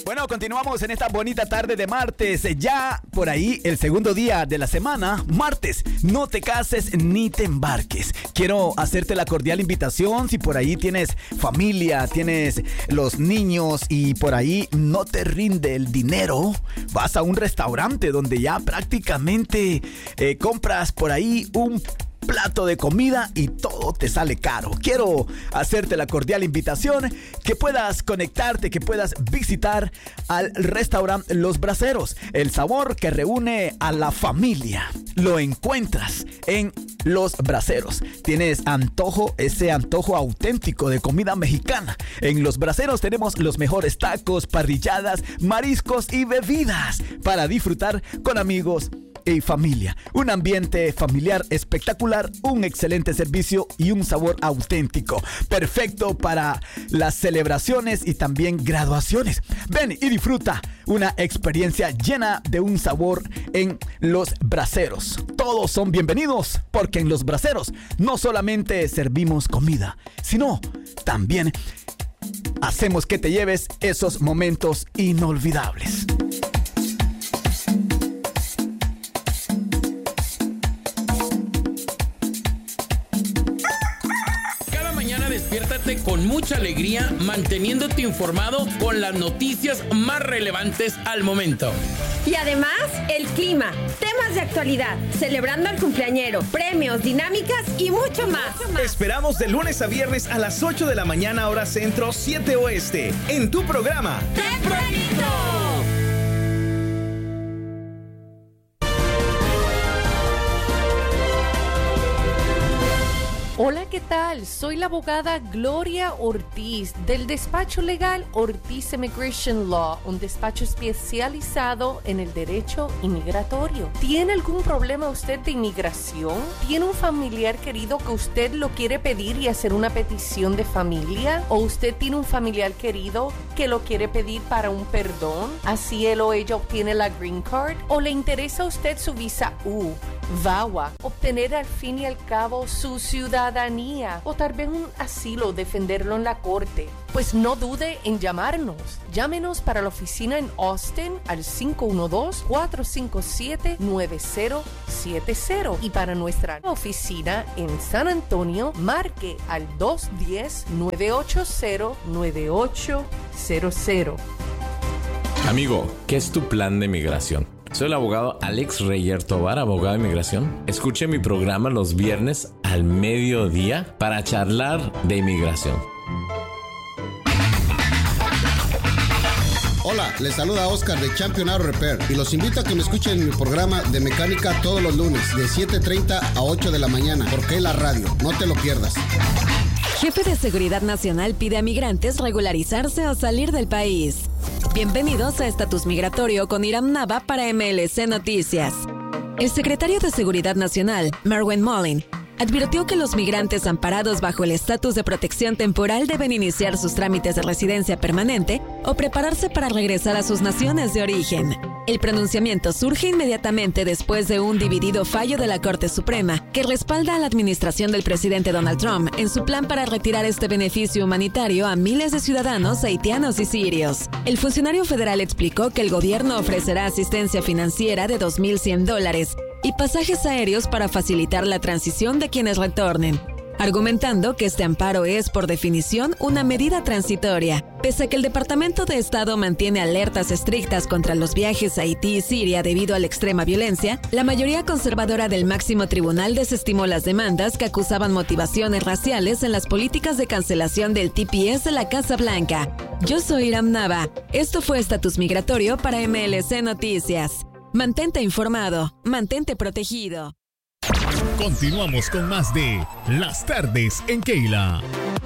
Bueno, continuamos en esta bonita tarde de martes. Ya por ahí el segundo día de la semana, martes. No te cases ni te embarques. Quiero hacerte la cordial invitación. Si por ahí tienes familia, tienes los niños y por ahí no te rinde el dinero, vas a un restaurante donde ya prácticamente compras por ahí un plato de comida y todo te sale caro. Quiero hacerte la cordial invitación que puedas conectarte, que puedas visitar al restaurante Los Braseros. El sabor que reúne a la familia lo encuentras en Los Braseros. Tienes antojo, ese antojo auténtico de comida mexicana. En Los Braseros tenemos los mejores tacos, parrilladas, mariscos y bebidas para disfrutar con amigos y familia. Un ambiente familiar espectacular, un excelente servicio y un sabor auténtico. Perfecto para las celebraciones y también graduaciones. Ven y disfruta una experiencia llena de un sabor en Los Braseros. Todos son bienvenidos porque en Los Braseros no solamente servimos comida, sino también hacemos que te lleves esos momentos inolvidables. Despiértate con mucha alegría, manteniéndote informado con las noticias más relevantes al momento. Y además, el clima, temas de actualidad, celebrando al cumpleañero, premios, dinámicas y mucho más. Esperamos de lunes a viernes a las 8 de la mañana, hora centro, 7 oeste, en tu programa ¡Tempranito! Hola, ¿qué tal? Soy la abogada Gloria Ortiz del despacho legal Ortiz Immigration Law, un despacho especializado en el derecho inmigratorio. ¿Tiene algún problema usted de inmigración? ¿Tiene un familiar querido que usted lo quiere pedir y hacer una petición de familia? ¿O usted tiene un familiar querido que lo quiere pedir para un perdón? Así él o ella obtiene la green card. ¿O le interesa a usted su visa U, VAWA, obtener al fin y al cabo su ciudadanía o tal vez un asilo, defenderlo en la corte? Pues no dude en llamarnos. Llámenos para la oficina en Austin al 512-457-9070 y para nuestra oficina en San Antonio marque al 210-980-9800. Amigo, ¿qué es tu plan de migración? Soy el abogado Alex Reyer Tovar, abogado de inmigración. Escuche mi programa los viernes al mediodía para charlar de inmigración. Hola, les saluda Oscar de Champion Auto Repair y los invito a que me escuchen en mi programa de mecánica todos los lunes de 7:30 a 8 de la mañana, porque es la radio, no te lo pierdas. Jefe de Seguridad Nacional pide a migrantes regularizarse o salir del país. Bienvenidos a Estatus Migratorio con Iram Nava para MLC Noticias. El secretario de Seguridad Nacional, Marwan Mullin, advirtió que los migrantes amparados bajo el estatus de protección temporal deben iniciar sus trámites de residencia permanente o prepararse para regresar a sus naciones de origen. El pronunciamiento surge inmediatamente después de un dividido fallo de la Corte Suprema que respalda a la administración del presidente Donald Trump en su plan para retirar este beneficio humanitario a miles de ciudadanos haitianos y sirios. El funcionario federal explicó que el gobierno ofrecerá asistencia financiera de $2,100 y pasajes aéreos para facilitar la transición de quienes retornen, argumentando que este amparo es, por definición, una medida transitoria. Pese a que el Departamento de Estado mantiene alertas estrictas contra los viajes a Haití y Siria debido a la extrema violencia, la mayoría conservadora del máximo tribunal desestimó las demandas que acusaban motivaciones raciales en las políticas de cancelación del TPS de la Casa Blanca. Yo soy Iram Nava. Esto fue Estatus Migratorio para MLC Noticias. Mantente informado, mantente protegido. Continuamos con más de Las Tardes en Keila.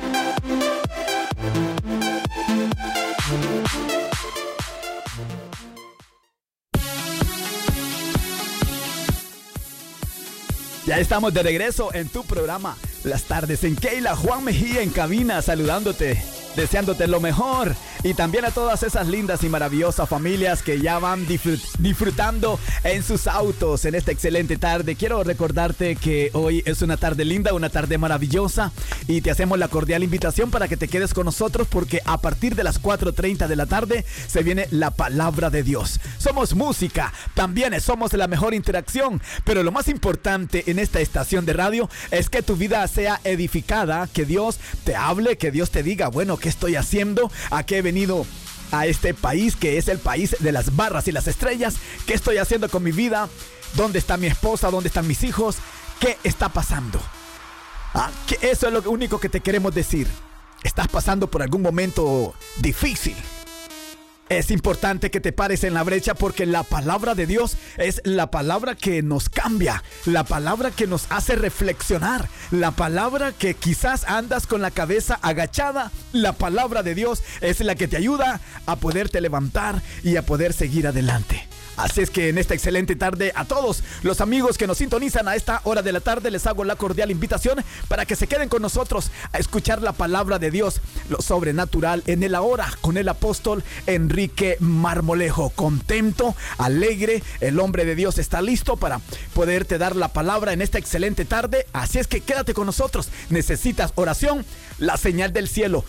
Ya estamos de regreso en tu programa Las Tardes en Keila. Juan Mejía en cabina saludándote, deseándote lo mejor y también a todas esas lindas y maravillosas familias que ya van disfrutando en sus autos en esta excelente tarde. Quiero recordarte que hoy es una tarde linda, una tarde maravillosa, y te hacemos la cordial invitación para que te quedes con nosotros, porque a partir de las 4:30 de la tarde se viene la palabra de Dios. Somos música, también somos la mejor interacción, pero lo más importante en esta estación de radio es que tu vida sea edificada, que Dios te hable, que Dios te diga, bueno, ¿qué estoy haciendo? ¿A qué he venido a este país que es el país de las barras y las estrellas? ¿Qué estoy haciendo con mi vida? ¿Dónde está mi esposa? ¿Dónde están mis hijos? ¿Qué está pasando? Que eso es lo único que te queremos decir. ¿Estás pasando por algún momento difícil? Es importante que te pares en la brecha, porque la palabra de Dios es la palabra que nos cambia, la palabra que nos hace reflexionar, la palabra que quizás andas con la cabeza agachada. La palabra de Dios es la que te ayuda a poderte levantar y a poder seguir adelante. Así es que en esta excelente tarde, a todos los amigos que nos sintonizan a esta hora de la tarde, les hago la cordial invitación para que se queden con nosotros a escuchar la palabra de Dios, lo sobrenatural en el ahora, con el apóstol Enrique Marmolejo. Contento, alegre, el hombre de Dios está listo para poderte dar la palabra en esta excelente tarde. Así es que quédate con nosotros. ¿Necesitas oración? La señal del cielo,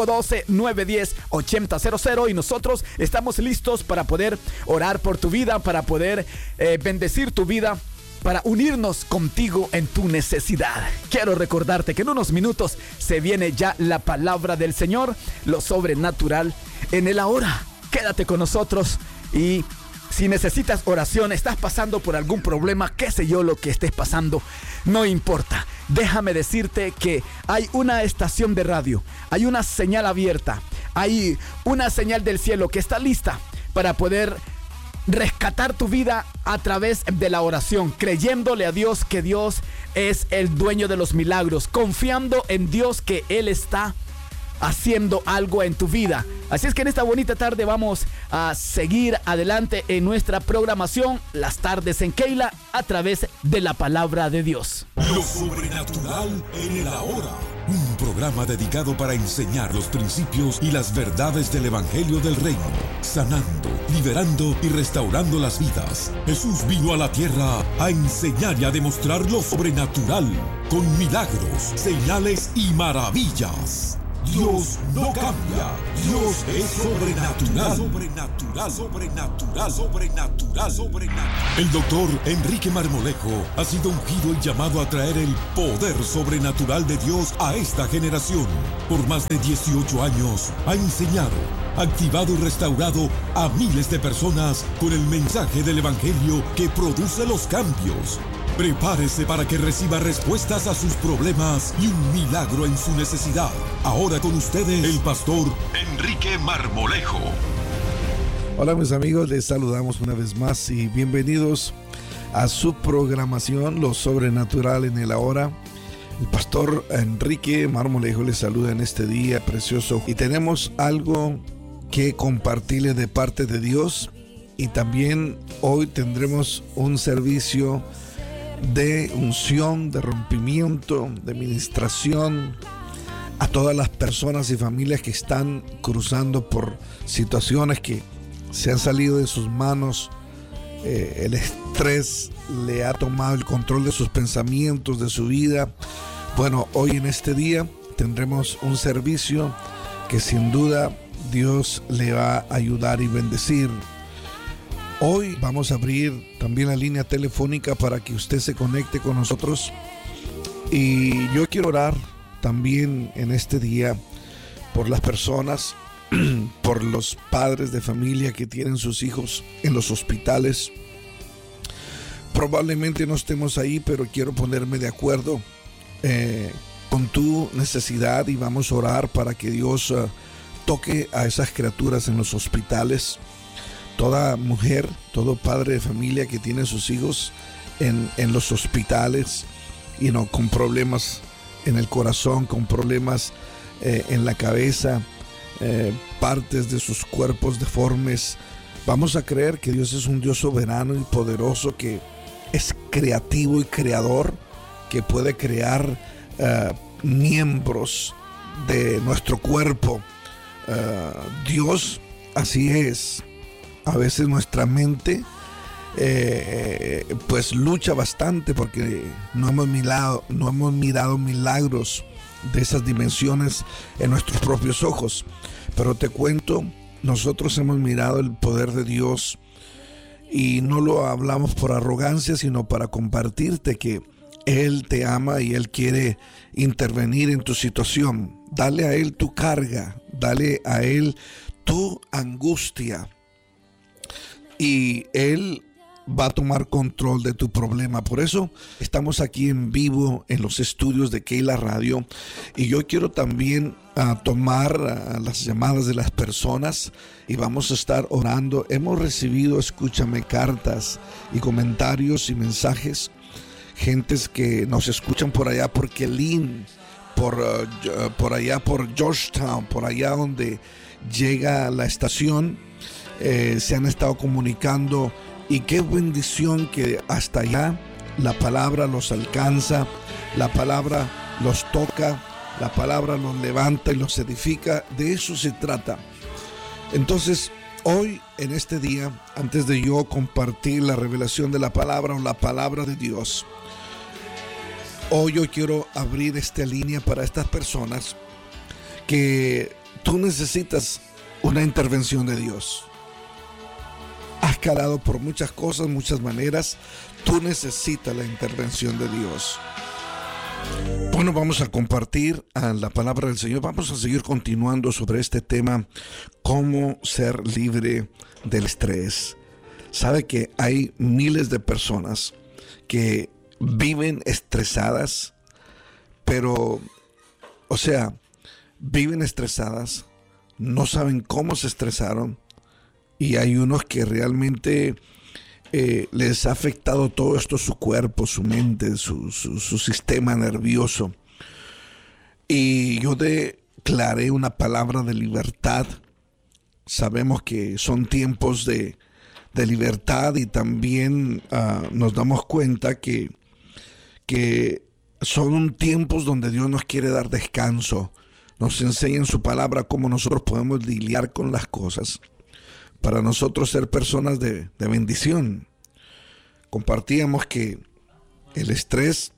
512-910-8000, y nosotros estamos listos para poder orar por tu vida, para poder bendecir tu vida, para unirnos contigo en tu necesidad. Quiero recordarte que en unos minutos se viene ya la palabra del Señor, lo sobrenatural en el ahora. Quédate con nosotros, y si necesitas oración, estás pasando por algún problema, qué sé yo lo que estés pasando, no importa. Déjame decirte que hay una estación de radio, hay una señal abierta, hay una señal del cielo que está lista para poder rescatar tu vida a través de la oración, creyéndole a Dios que Dios es el dueño de los milagros, confiando en Dios que Él está haciendo algo en tu vida. Así es que en esta bonita tarde vamos a seguir adelante en nuestra programación, Las Tardes en Keila, a través de la palabra de Dios. Lo sobrenatural en el ahora. Un programa dedicado para enseñar los principios y las verdades del Evangelio del Reino, sanando, liberando y restaurando las vidas. Jesús vino a la tierra a enseñar y a demostrar lo sobrenatural, con milagros, señales y maravillas. Dios no cambia. Dios es sobrenatural. Sobrenatural, sobrenatural, sobrenatural, sobrenatural. El doctor Enrique Marmolejo ha sido ungido y llamado a traer el poder sobrenatural de Dios a esta generación. Por más de 18 años ha enseñado, activado y restaurado a miles de personas con el mensaje del Evangelio que produce los cambios. Prepárese para que reciba respuestas a sus problemas y un milagro en su necesidad. Ahora con ustedes, el pastor Enrique Marmolejo. Hola mis amigos, les saludamos una vez más y bienvenidos a su programación Lo Sobrenatural en el Ahora. El pastor Enrique Marmolejo les saluda en este día precioso, y tenemos algo que compartirles de parte de Dios, y también hoy tendremos un servicio de unción, de rompimiento, de ministración a todas las personas y familias que están cruzando por situaciones que se han salido de sus manos. El estrés le ha tomado el control de sus pensamientos, de su vida. Bueno, hoy en este día tendremos un servicio que sin duda Dios le va a ayudar y bendecir. Hoy vamos a abrir también la línea telefónica para que usted se conecte con nosotros. Y yo quiero orar también en este día por las personas, por los padres de familia que tienen sus hijos en los hospitales. Probablemente no estemos ahí, pero quiero ponerme de acuerdo con tu necesidad, y vamos a orar para que Dios toque a esas criaturas en los hospitales. Toda mujer, todo padre de familia que tiene sus hijos en los hospitales, con problemas en el corazón, con problemas en la cabeza, partes de sus cuerpos deformes. Vamos a creer que Dios es un Dios soberano y poderoso, que es creativo y creador, que puede crear miembros de nuestro cuerpo Dios, así es. A veces nuestra mente pues lucha bastante porque no hemos mirado milagros de esas dimensiones en nuestros propios ojos. Pero te cuento, nosotros hemos mirado el poder de Dios y no lo hablamos por arrogancia, sino para compartirte que Él te ama y Él quiere intervenir en tu situación. Dale a Él tu carga, dale a Él tu angustia y Él va a tomar control de tu problema. Por eso estamos aquí en vivo en los estudios de Keila Radio, y yo quiero también tomar las llamadas de las personas y vamos a estar orando. Hemos recibido, escúchame, cartas y comentarios y mensajes, gentes que nos escuchan por allá por Kelin, por allá por Georgetown, por allá donde llega la estación, se han estado comunicando. Y qué bendición que hasta allá la palabra los alcanza, la palabra los toca, la palabra los levanta y los edifica. De eso se trata. Entonces, hoy en este día, antes de yo compartir la revelación de la palabra o la palabra de Dios, hoy yo quiero abrir esta línea para estas personas que tú necesitas una intervención de Dios. Has calado por muchas cosas, muchas maneras. Tú necesitas la intervención de Dios. Bueno, vamos a compartir la palabra del Señor. Vamos a seguir continuando sobre este tema, cómo ser libre del estrés. Sabe que hay miles de personas que viven estresadas, pero, viven estresadas, no saben cómo se estresaron. Y hay unos que realmente les ha afectado todo esto, su cuerpo, su mente, su sistema nervioso. Y yo declaré una palabra de libertad. Sabemos que son tiempos de libertad, y también nos damos cuenta que son tiempos donde Dios nos quiere dar descanso. Nos enseña en su palabra cómo nosotros podemos lidiar con las cosas, para nosotros ser personas de bendición. Compartíamos que el estrés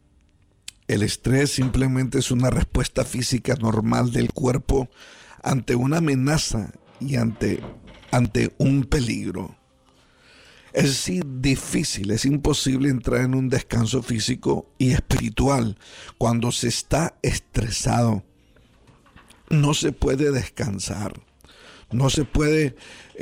simplemente es una respuesta física normal del cuerpo ante una amenaza y ante un peligro. Es decir, difícil, es imposible entrar en un descanso físico y espiritual cuando se está estresado. No se puede descansar. No se puede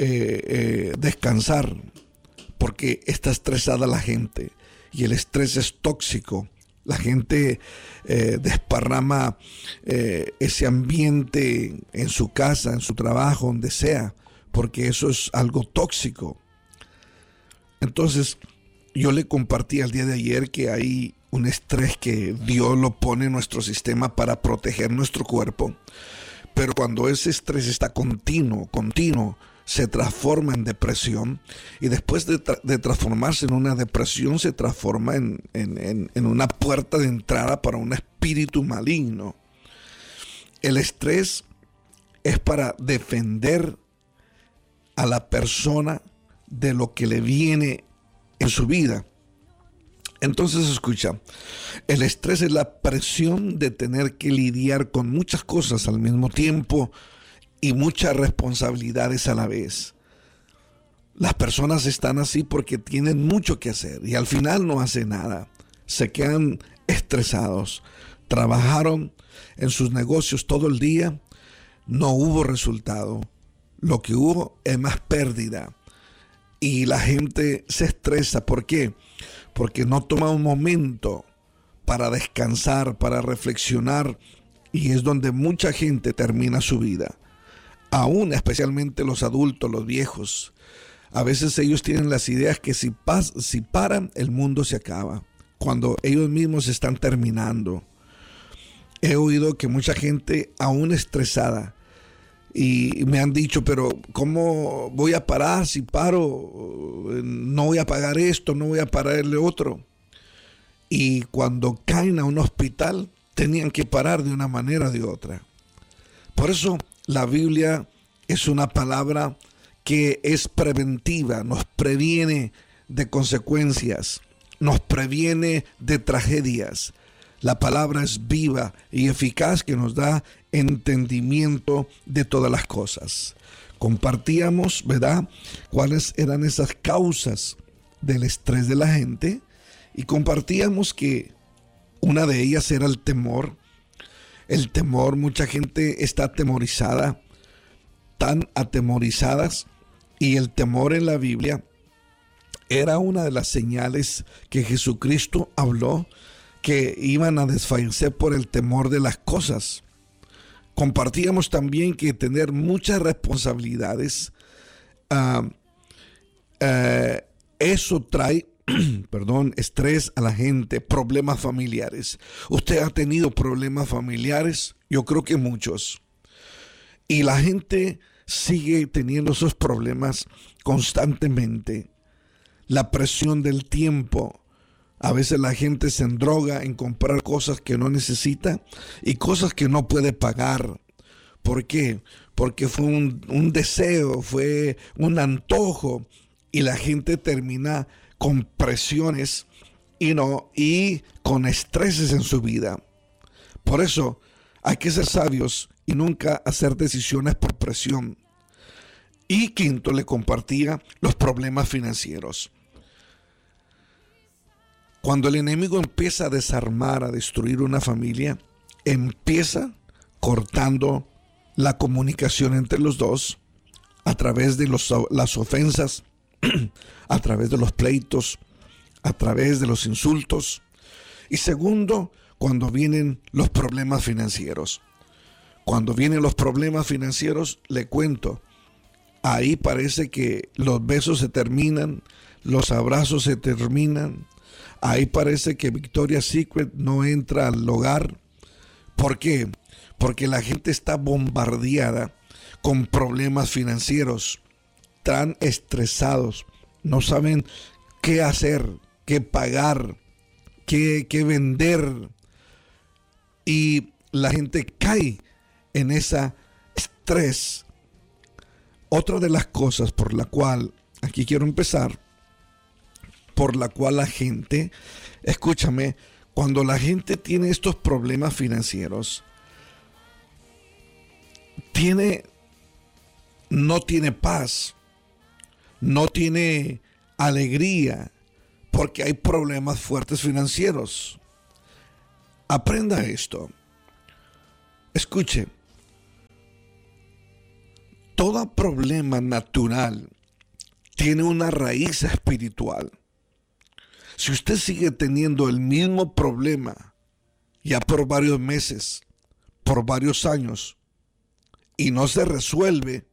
descansar porque está estresada la gente, y el estrés es tóxico. La gente desparrama ese ambiente en su casa, en su trabajo, donde sea, porque eso es algo tóxico. Entonces, yo le compartí el día de ayer que hay un estrés que Dios lo pone en nuestro sistema para proteger nuestro cuerpo. Pero cuando ese estrés está continuo, se transforma en depresión, y después de transformarse en una depresión, se transforma en una puerta de entrada para un espíritu maligno. El estrés es para defender a la persona de lo que le viene en su vida. Entonces, escucha, el estrés es la presión de tener que lidiar con muchas cosas al mismo tiempo y muchas responsabilidades a la vez. Las personas están así porque tienen mucho que hacer y al final no hacen nada. Se quedan estresados. Trabajaron en sus negocios todo el día, no hubo resultado. Lo que hubo es más pérdida. Y la gente se estresa. ¿Por qué? Porque no toma un momento para descansar, para reflexionar, y es donde mucha gente termina su vida. Aún especialmente los adultos, los viejos. A veces ellos tienen las ideas que si paran, el mundo se acaba, cuando ellos mismos están terminando. He oído que mucha gente aún estresada, y me han dicho, pero ¿cómo voy a parar si paro? No voy a pagar esto, no voy a pagarle otro. Y cuando caen a un hospital, tenían que parar de una manera o de otra. Por eso la Biblia es una palabra que es preventiva, nos previene de consecuencias, nos previene de tragedias. La palabra es viva y eficaz, que nos da entendimiento de todas las cosas. Compartíamos, ¿verdad?, cuáles eran esas causas del estrés de la gente, y compartíamos que una de ellas era el temor. El temor, mucha gente está atemorizada, tan atemorizadas, y el temor en la Biblia era una de las señales que Jesucristo habló, que iban a desfallecer por el temor de las cosas. Compartíamos también que tener muchas responsabilidades, eso trae estrés a la gente, problemas familiares. ¿Usted ha tenido problemas familiares? Yo creo que muchos. Y la gente sigue teniendo esos problemas constantemente. La presión del tiempo. A veces la gente se endroga en comprar cosas que no necesita y cosas que no puede pagar. ¿Por qué? Porque fue un deseo, fue un antojo, y la gente termina con presiones y con estreses en su vida. Por eso hay que ser sabios y nunca hacer decisiones por presión. Y quinto, le compartía los problemas financieros. Cuando el enemigo empieza a desarmar, a destruir una familia, empieza cortando la comunicación entre los dos a través de las ofensas, a través de los pleitos, a través de los insultos. Y segundo, cuando vienen los problemas financieros. Cuando vienen los problemas financieros, le cuento, ahí parece que los besos se terminan, los abrazos se terminan. Ahí parece que Victoria's Secret no entra al hogar. ¿Por qué? Porque la gente está bombardeada con problemas financieros. Están estresados. No saben qué hacer, qué pagar, qué vender. Y la gente cae en ese estrés. Otra de las cosas por la cual, aquí quiero empezar, por la cual la gente, escúchame, cuando la gente tiene estos problemas financieros, no tiene paz, no tiene alegría, porque hay problemas fuertes financieros. Aprenda esto. Escuche, todo problema natural tiene una raíz espiritual. Si usted sigue teniendo el mismo problema ya por varios meses, por varios años, y no se resuelve,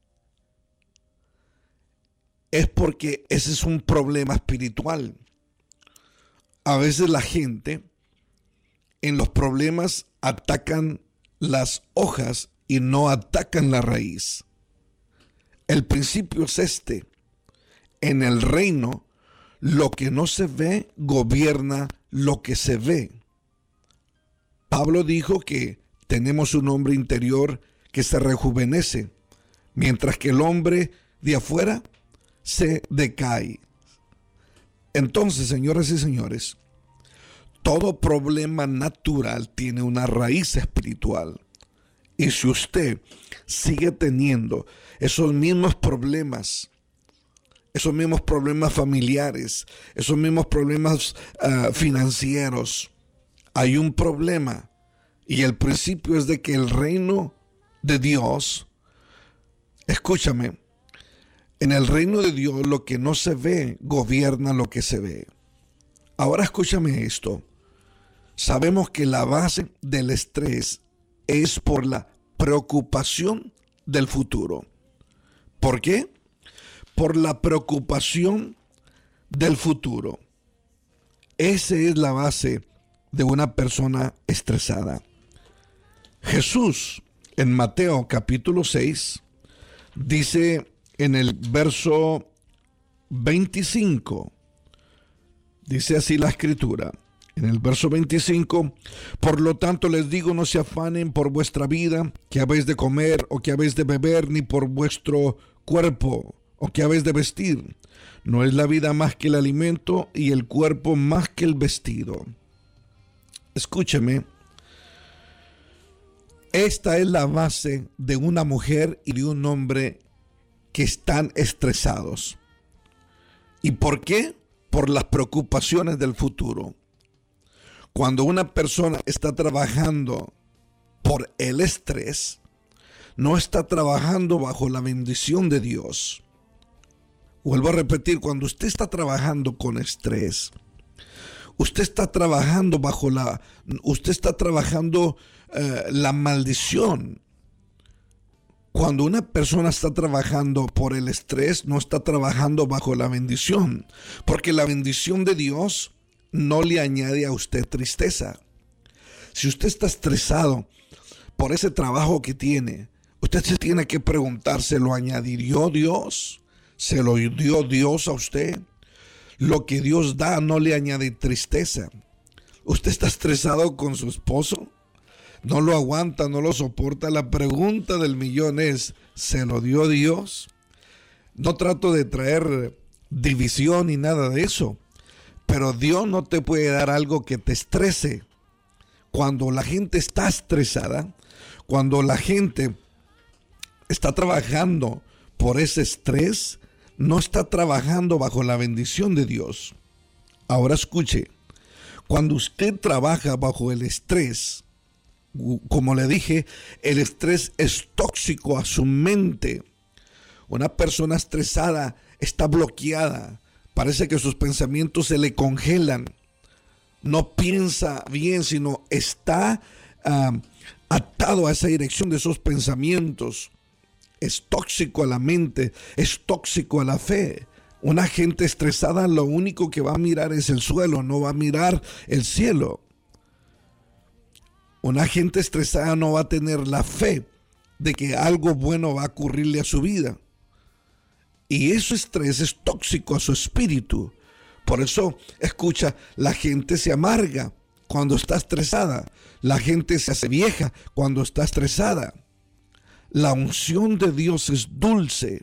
es porque ese es un problema espiritual. A veces la gente en los problemas atacan las hojas y no atacan la raíz. El principio es este: en el reino, lo que no se ve gobierna lo que se ve. Pablo dijo que tenemos un hombre interior que se rejuvenece, mientras que el hombre de afuera se decae. Entonces, señoras y señores, todo problema natural tiene una raíz espiritual. Y si usted sigue teniendo esos mismos problemas familiares, esos mismos problemas financieros, hay un problema. Y el principio es de que el reino de Dios, escúchame, en el reino de Dios lo que no se ve gobierna lo que se ve. Ahora escúchame esto. Sabemos que la base del estrés es por la preocupación del futuro. ¿Por qué? Por la preocupación del futuro. Esa es la base de una persona estresada. Jesús, en Mateo capítulo 6, dice en el verso 25, dice así la escritura, En el verso 25, por lo tanto les digo, no se afanen por vuestra vida, que habéis de comer o que habéis de beber, ni por vuestro cuerpo o que habéis de vestir. No es la vida más que el alimento y el cuerpo más que el vestido. Escúcheme, esta es la base de una mujer y de un hombre que están estresados. ¿Y por qué? Por las preocupaciones del futuro. Cuando una persona está trabajando por el estrés, no está trabajando bajo la bendición de Dios. Vuelvo a repetir, cuando usted está trabajando con estrés, usted está trabajando la maldición. Cuando una persona está trabajando por el estrés, no está trabajando bajo la bendición, porque la bendición de Dios no le añade a usted tristeza. Si usted está estresado por ese trabajo que tiene, usted se tiene que preguntar, ¿se lo añadió Dios? ¿Se lo dio Dios a usted? Lo que Dios da no le añade tristeza. ¿Usted está estresado con su esposo? No lo aguanta, no lo soporta. La pregunta del millón es, ¿se lo dio Dios? No trato de traer división ni nada de eso, pero Dios no te puede dar algo que te estrese. Cuando la gente está estresada, cuando la gente está trabajando por ese estrés, no está trabajando bajo la bendición de Dios. Ahora escuche, cuando usted trabaja bajo el estrés, como le dije, el estrés es tóxico a su mente. Una persona estresada está bloqueada. Parece que sus pensamientos se le congelan. No piensa bien, sino está atado a esa dirección de esos pensamientos. Es tóxico a la mente, es tóxico a la fe. Una gente estresada lo único que va a mirar es el suelo, no va a mirar el cielo. Una gente estresada no va a tener la fe de que algo bueno va a ocurrirle a su vida. Y ese estrés es tóxico a su espíritu. Por eso, escucha, la gente se amarga cuando está estresada. La gente se hace vieja cuando está estresada. La unción de Dios es dulce.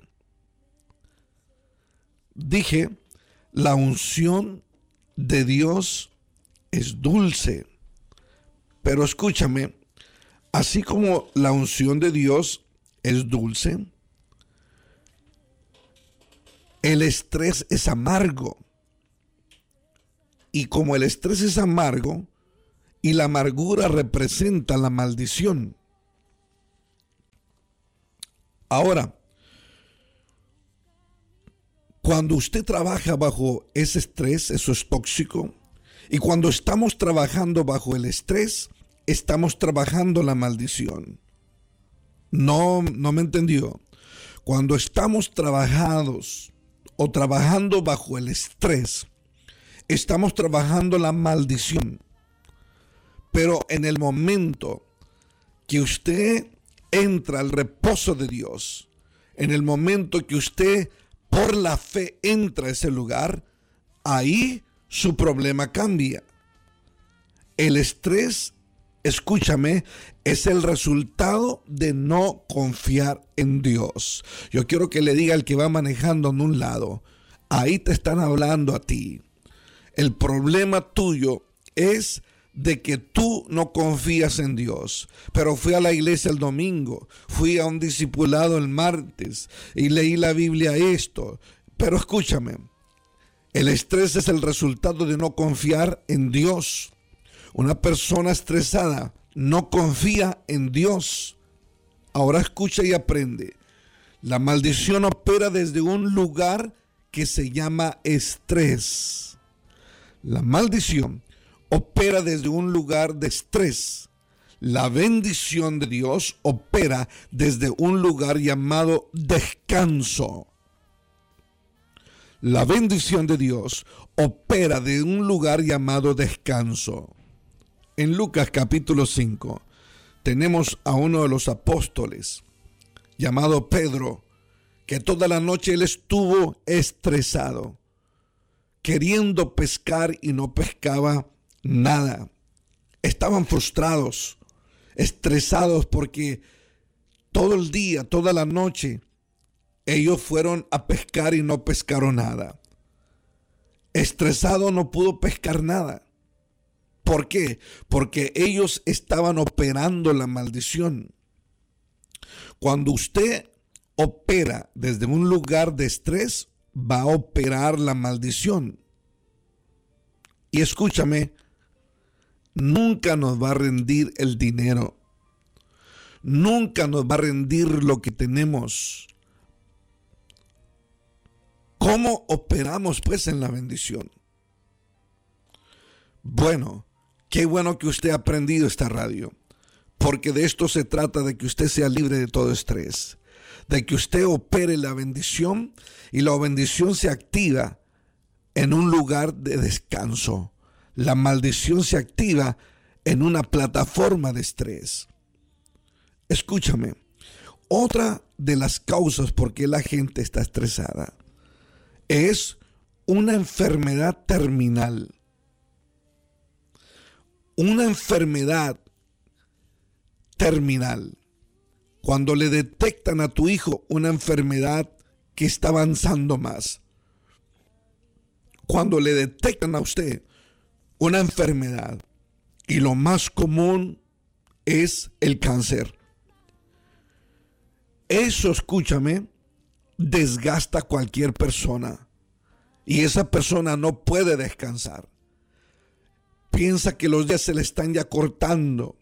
Dije, la unción de Dios es dulce. Pero escúchame, así como la unción de Dios es dulce, el estrés es amargo. Y como el estrés es amargo y la amargura representa la maldición. Ahora, cuando usted trabaja bajo ese estrés, eso es tóxico. Y cuando estamos trabajando bajo el estrés, estamos trabajando la maldición. No me entendió. Cuando estamos trabajados o trabajando bajo el estrés, estamos trabajando la maldición. Pero en el momento que usted entra al reposo de Dios, en el momento que usted por la fe entra a ese lugar, ahí su problema cambia. El estrés, escúchame, es el resultado de no confiar en Dios. Yo quiero que le diga al que va manejando en un lado, ahí te están hablando a ti. El problema tuyo es de que tú no confías en Dios. Pero fui a la iglesia el domingo, fui a un discipulado el martes y leí la Biblia esto. Pero escúchame, el estrés es el resultado de no confiar en Dios. Una persona estresada no confía en Dios. Ahora escucha y aprende. La maldición opera desde un lugar que se llama estrés. La maldición opera desde un lugar de estrés. La bendición de Dios opera desde un lugar llamado descanso. La bendición de Dios opera de un lugar llamado descanso. En Lucas capítulo 5 tenemos a uno de los apóstoles llamado Pedro, que toda la noche él estuvo estresado, queriendo pescar y no pescaba nada. Estaban frustrados, estresados porque todo el día, toda la noche, ellos fueron a pescar y no pescaron nada. Estresado, no pudo pescar nada. ¿Por qué? Porque ellos estaban operando la maldición. Cuando usted opera desde un lugar de estrés, va a operar la maldición. Y escúchame, nunca nos va a rendir el dinero. Nunca nos va a rendir lo que tenemos. ¿Cómo operamos pues en la bendición? Bueno, qué bueno que usted ha aprendido esta radio, porque de esto se trata, de que usted sea libre de todo estrés, de que usted opere la bendición y la bendición se activa en un lugar de descanso. La maldición se activa en una plataforma de estrés. Escúchame, otra de las causas por qué la gente está estresada es una enfermedad terminal. Una enfermedad terminal. Cuando le detectan a tu hijo una enfermedad que está avanzando más. Cuando le detectan a usted una enfermedad, y lo más común es el cáncer. Eso, escúchame, desgasta a cualquier persona, y esa persona no puede descansar. Piensa que los días se le están ya cortando.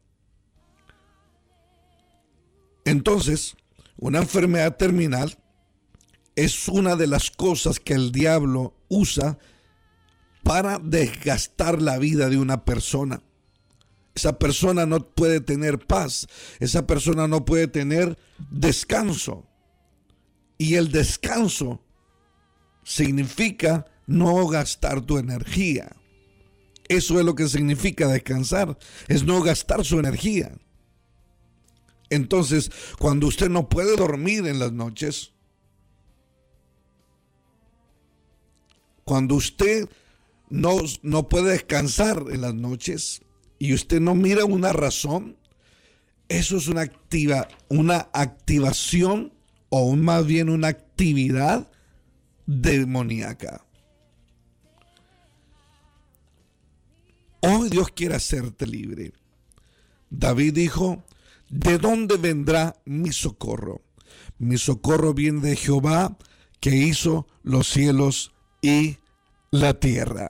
Entonces, una enfermedad terminal es una de las cosas que el diablo usa para desgastar la vida de una persona. Esa persona no puede tener paz, esa persona no puede tener descanso. Y el descanso significa no gastar tu energía. Eso es lo que significa descansar, es no gastar su energía. Entonces, cuando usted no puede dormir en las noches, cuando usted no puede descansar en las noches y usted no mira una razón, eso es una activación o más bien una actividad demoníaca. Hoy Dios quiere hacerte libre. David dijo: ¿de dónde vendrá mi socorro? Mi socorro viene de Jehová, que hizo los cielos y la tierra.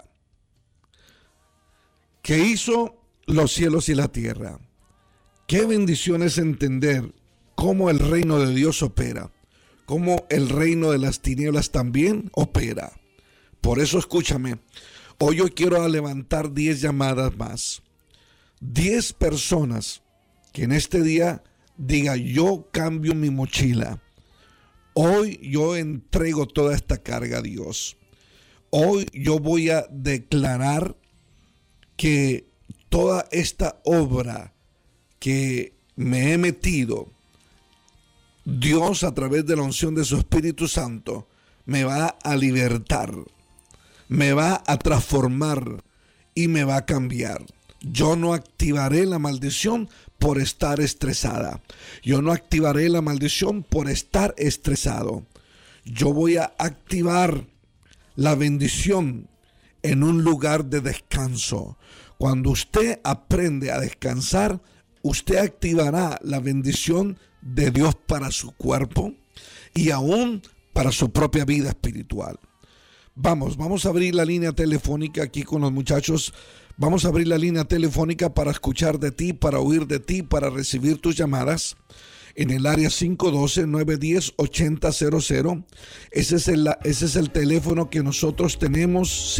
Que hizo los cielos y la tierra. Qué bendición es entender cómo el reino de Dios opera, cómo el reino de las tinieblas también opera. Por eso escúchame, hoy yo quiero levantar 10 llamadas más. 10 personas que en este día diga: yo cambio mi mochila. Hoy yo entrego toda esta carga a Dios. Hoy yo voy a declarar que toda esta obra que me he metido, Dios a través de la unción de su Espíritu Santo me va a libertar, me va a transformar y me va a cambiar. Yo no activaré la maldición por estar estresada. Yo no activaré la maldición por estar estresado. Yo voy a activar la bendición en un lugar de descanso. Cuando usted aprende a descansar, usted activará la bendición de Dios para su cuerpo y aún para su propia vida espiritual. Vamos a abrir la línea telefónica aquí con los muchachos. Vamos a abrir la línea telefónica para escuchar de ti, para oír de ti, para recibir tus llamadas en el área 512-910-8000. Ese es el teléfono que nosotros tenemos,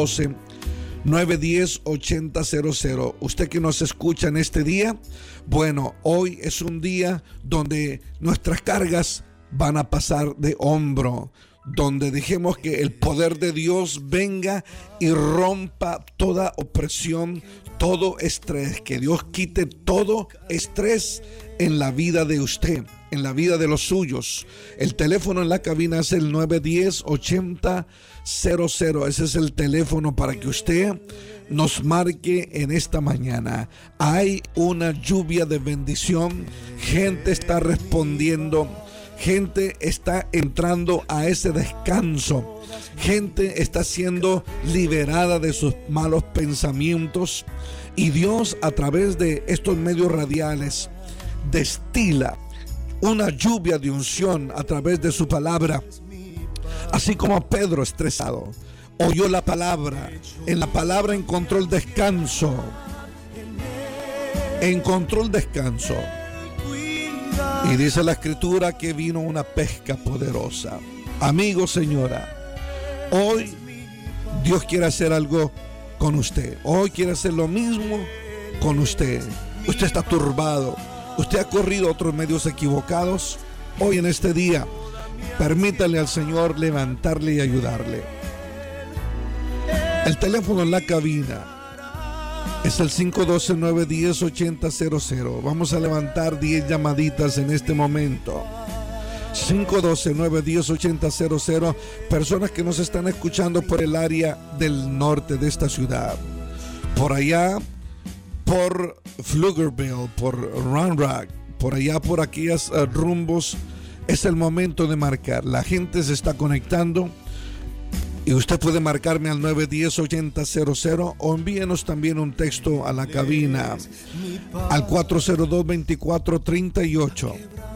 512-910-8000. Usted que nos escucha en este día, bueno, hoy es un día donde nuestras cargas van a pasar de hombro, donde dejemos que el poder de Dios venga y rompa toda opresión, todo estrés, que Dios quite todo estrés en la vida de usted, en la vida de los suyos. El teléfono en la cabina es el 910-8000. Ese es el teléfono para que usted nos marque en esta mañana. Hay una lluvia de bendición. Gente está respondiendo. Gente está entrando a ese descanso. Gente está siendo liberada de sus malos pensamientos. Y Dios, a través de estos medios radiales, destila una lluvia de unción a través de su palabra. Así como Pedro, estresado, oyó la palabra. En la palabra encontró el descanso. Encontró el descanso. Y dice la escritura que vino una pesca poderosa. Amigo, señora, hoy Dios quiere hacer algo con usted. Hoy quiere hacer lo mismo con usted. Usted está turbado. Usted ha corrido a otros medios equivocados. Hoy en este día, permítale al Señor levantarle y ayudarle. El teléfono en la cabina es el 512-910-8000. Vamos a levantar 10 llamaditas en este momento. 512-910-8000. Personas que nos están escuchando por el área del norte de esta ciudad. Por allá, por Pflugerville, por Round Rock, por allá, por aquellos rumbos. Es el momento de marcar. La gente se está conectando. Y usted puede marcarme al 910-8000 o envíenos también un texto a la cabina al 402-2438.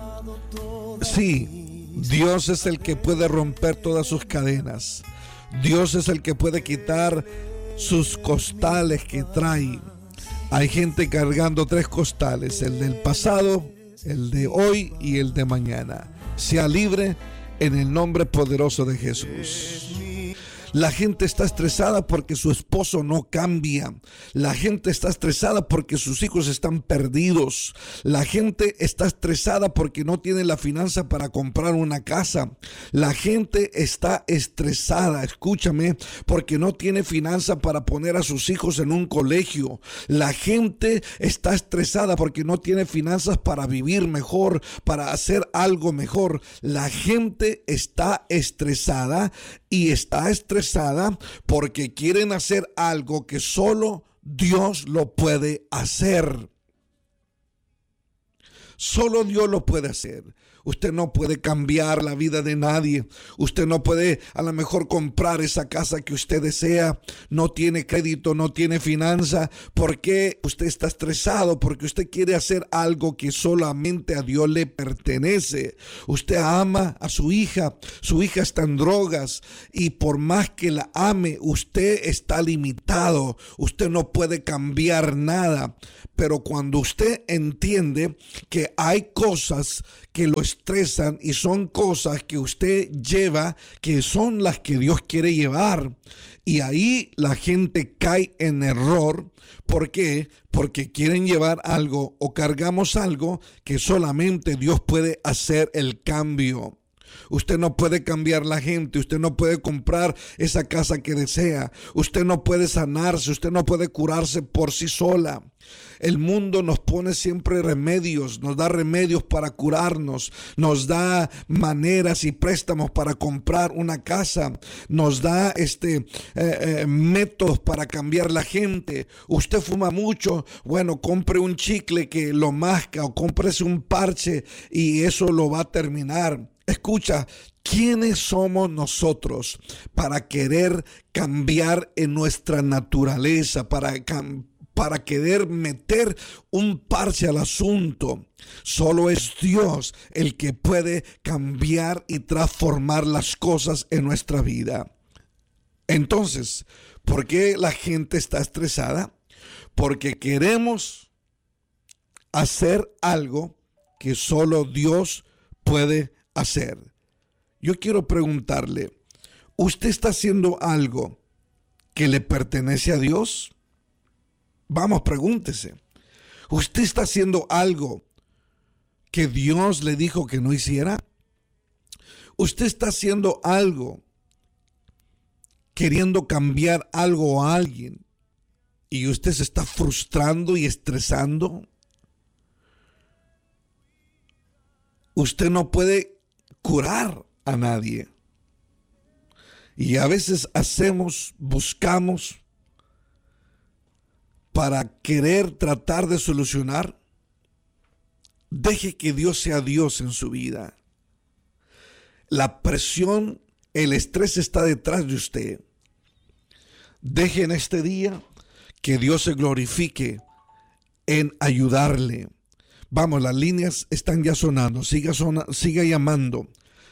Sí, Dios es el que puede romper todas sus cadenas. Dios es el que puede quitar sus costales que trae. Hay gente cargando 3 costales, el del pasado, el de hoy y el de mañana. Sea libre en el nombre poderoso de Jesús. La gente está estresada porque su esposo no cambia. La gente está estresada porque sus hijos están perdidos. La gente está estresada porque no tiene la finanza para comprar una casa. La gente está estresada, escúchame, porque no tiene finanza para poner a sus hijos en un colegio. La gente está estresada porque no tiene finanzas para vivir mejor, para hacer algo mejor. La gente está estresada y está estresada porque quieren hacer algo que solo Dios lo puede hacer. Solo Dios lo puede hacer. Usted no puede cambiar la vida de nadie. Usted no puede a lo mejor comprar esa casa que usted desea. No tiene crédito, no tiene finanza. ¿Por qué usted está estresado? Porque usted quiere hacer algo que solamente a Dios le pertenece. Usted ama a su hija está en drogas y por más que la ame, usted está limitado. Usted no puede cambiar nada. Pero cuando usted entiende que hay cosas que lo estresan y son cosas que usted lleva, que son las que Dios quiere llevar, y ahí la gente cae en error. ¿Por qué? Porque quieren llevar algo o cargamos algo que solamente Dios puede hacer el cambio. Usted no puede cambiar la gente, usted no puede comprar esa casa que desea, usted no puede sanarse, usted no puede curarse por sí sola. El mundo nos pone siempre remedios, nos da remedios para curarnos, nos da maneras y préstamos para comprar una casa, nos da métodos para cambiar la gente. Usted fuma mucho, bueno, compre un chicle que lo masca o cómprese un parche y eso lo va a terminar. Escucha, ¿quiénes somos nosotros para querer cambiar en nuestra naturaleza, para querer meter un parche al asunto? Solo es Dios el que puede cambiar y transformar las cosas en nuestra vida. Entonces, ¿por qué la gente está estresada? Porque queremos hacer algo que solo Dios puede hacer. Yo quiero preguntarle, ¿usted está haciendo algo que le pertenece a Dios? Vamos, pregúntese. ¿Usted está haciendo algo que Dios le dijo que no hiciera? Usted está haciendo algo, queriendo cambiar algo a alguien, y usted se está frustrando y estresando. Usted no puede curar a nadie. Y a veces buscamos para querer tratar de solucionar. Deje que Dios sea Dios en su vida. La presión, el estrés está detrás de usted. Deje en este día que Dios se glorifique en ayudarle. Vamos, las líneas están ya sonando. Siga llamando.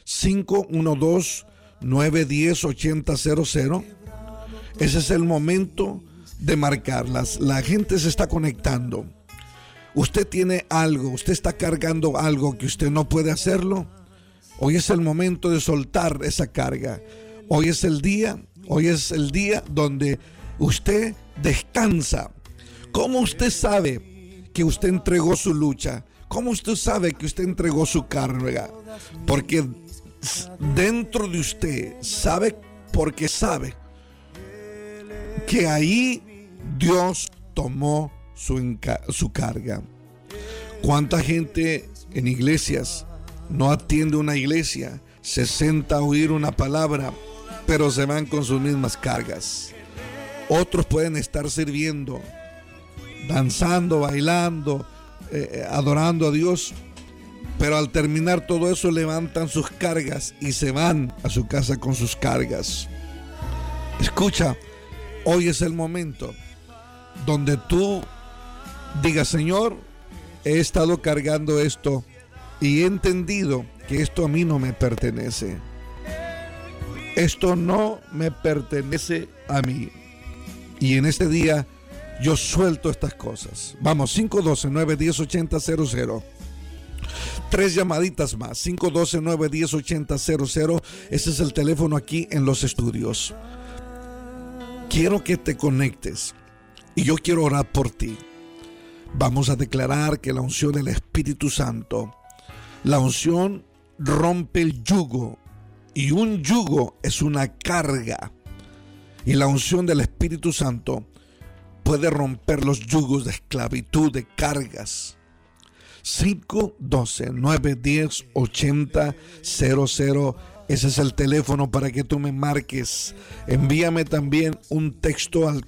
512-910-8000. Ese es el momento de marcarlas. La gente se está conectando. Usted tiene algo, usted está cargando algo que usted no puede hacerlo. Hoy es el momento de soltar esa carga. Hoy es el día donde usted descansa. ¿Cómo usted sabe que usted entregó su lucha? ¿Cómo usted sabe que usted entregó su carga? Porque dentro de usted sabe, porque sabe que ahí Dios tomó su carga. ¿Cuánta gente en iglesias no atiende una iglesia? Se sienta a oír una palabra, pero se van con sus mismas cargas. Otros pueden estar sirviendo, danzando, bailando, adorando a Dios, pero al terminar todo eso levantan sus cargas y se van a su casa con sus cargas. Escucha, hoy es el momento donde tú digas: Señor, he estado cargando esto y he entendido que esto a mí no me pertenece. Esto no me pertenece a mí. Y en este día yo suelto estas cosas. Vamos, 512-910-8000. 3 llamaditas más. 512-910-8000. Ese es el teléfono aquí en los estudios. Quiero que te conectes y yo quiero orar por ti. Vamos a declarar que la unción del Espíritu Santo, la unción rompe el yugo, y un yugo es una carga, y la unción del Espíritu Santo puede romper los yugos de esclavitud, de cargas. 512-910-8000. Ese es el teléfono para que tú me marques. Envíame también un texto al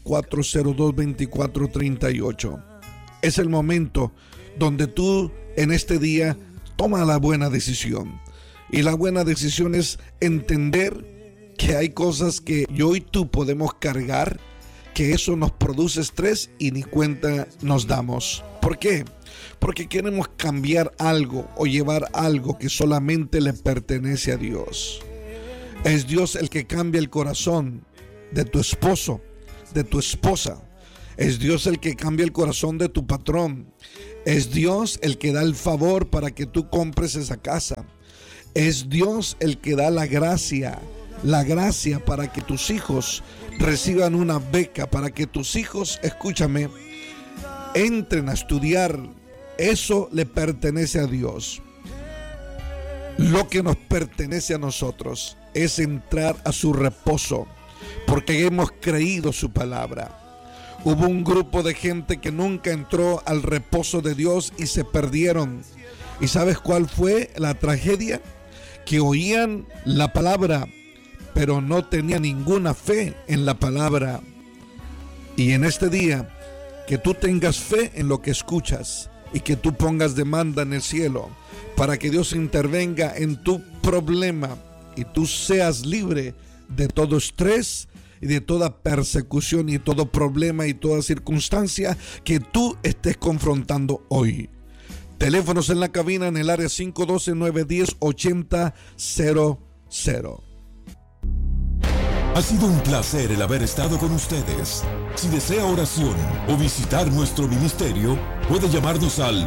402-2438. Es el momento donde tú en este día toma la buena decisión. Y la buena decisión es entender que hay cosas que yo y tú podemos cargar, que eso nos produce estrés y ni cuenta nos damos. ¿Por qué? Porque queremos cambiar algo o llevar algo que solamente le pertenece a Dios. Es Dios el que cambia el corazón de tu esposo, de tu esposa. Es Dios el que cambia el corazón de tu patrón. Es Dios el que da el favor para que tú compres esa casa. Es Dios el que da la gracia para que tus hijos reciban una beca, para que tus hijos, escúchame, entren a estudiar. Eso le pertenece a Dios. Lo que nos pertenece a nosotros es entrar a su reposo, porque hemos creído su palabra. Hubo un grupo de gente que nunca entró al reposo de Dios y se perdieron. ¿Y sabes cuál fue la tragedia? Que oían la palabra, pero no tenían ninguna fe en la palabra. Y en este día, que tú tengas fe en lo que escuchas y que tú pongas demanda en el cielo para que Dios intervenga en tu problema y tú seas libre de todo estrés y de toda persecución y todo problema y toda circunstancia que tú estés confrontando hoy. Teléfonos en la cabina en el área 512-910-8000. Ha sido un placer el haber estado con ustedes. Si desea oración o visitar nuestro ministerio, puede llamarnos al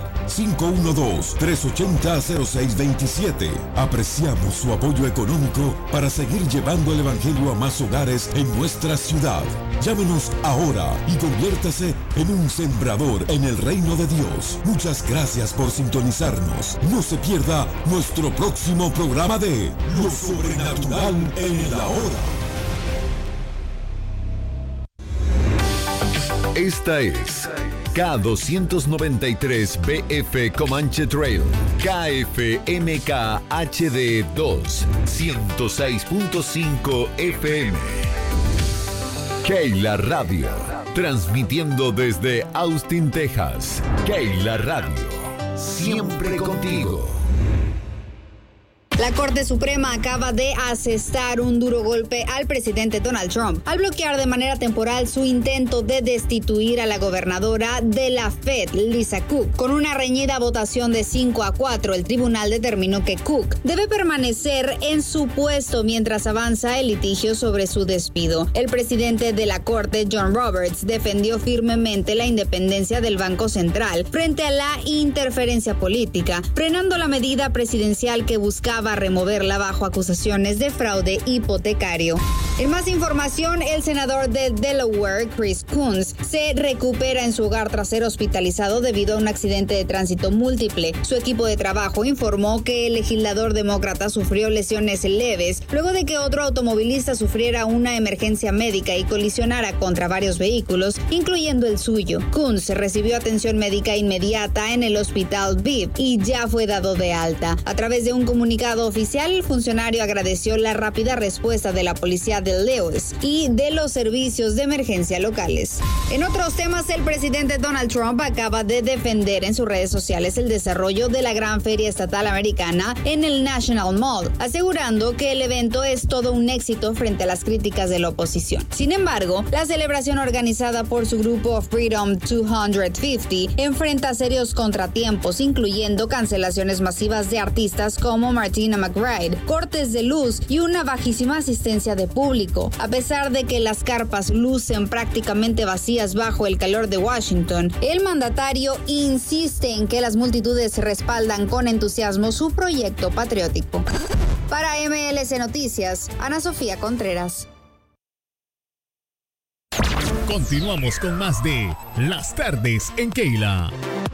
512-380-0627. Apreciamos su apoyo económico para seguir llevando el Evangelio a más hogares en nuestra ciudad. Llámenos ahora y conviértase en un sembrador en el reino de Dios. Muchas gracias por sintonizarnos. No se pierda nuestro próximo programa de Lo Sobrenatural en la Hora. Esta es K293BF Comanche Trail, KFMK HD 2, 106.5 FM. Keila Radio, transmitiendo desde Austin, Texas. Keila Radio, siempre contigo. La Corte Suprema acaba de asestar un duro golpe al presidente Donald Trump al bloquear de manera temporal su intento de destituir a la gobernadora de la Fed, Lisa Cook. Con una reñida votación de 5-4, el tribunal determinó que Cook debe permanecer en su puesto mientras avanza el litigio sobre su despido. El presidente de la Corte, John Roberts, defendió firmemente la independencia del Banco Central frente a la interferencia política, frenando la medida presidencial que buscaba removerla bajo acusaciones de fraude hipotecario. En más información, el senador de Delaware, Chris Coons, se recupera en su hogar tras ser hospitalizado debido a un accidente de tránsito múltiple. Su equipo de trabajo informó que el legislador demócrata sufrió lesiones leves luego de que otro automovilista sufriera una emergencia médica y colisionara contra varios vehículos, incluyendo el suyo. Coons recibió atención médica inmediata en el hospital Viv y ya fue dado de alta. A través de un comunicado oficial, el funcionario agradeció la rápida respuesta de la policía de Lewis y de los servicios de emergencia locales. En otros temas, el presidente Donald Trump acaba de defender en sus redes sociales el desarrollo de la gran feria estatal americana en el National Mall, asegurando que el evento es todo un éxito frente a las críticas de la oposición. Sin embargo, la celebración organizada por su grupo Freedom 250 enfrenta serios contratiempos, incluyendo cancelaciones masivas de artistas como Martina McBride, cortes de luz y una bajísima asistencia de público. A pesar de que las carpas lucen prácticamente vacías bajo el calor de Washington, el mandatario insiste en que las multitudes respaldan con entusiasmo su proyecto patriótico. Para MLC Noticias, Ana Sofía Contreras. Continuamos con más de Las Tardes en Keila.